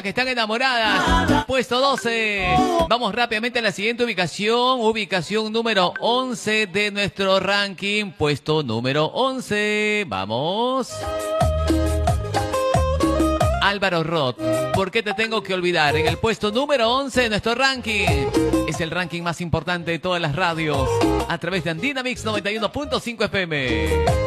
que están enamoradas. Puesto 12. Vamos rápidamente a la siguiente ubicación. Ubicación número 11 de nuestro ranking. Puesto número 11. Vamos. Álvaro Roth, ¿por qué te tengo que olvidar? En el puesto número 11 de nuestro ranking. Es el ranking más importante de todas las radios. A través de Andina Mix 91.5 FM.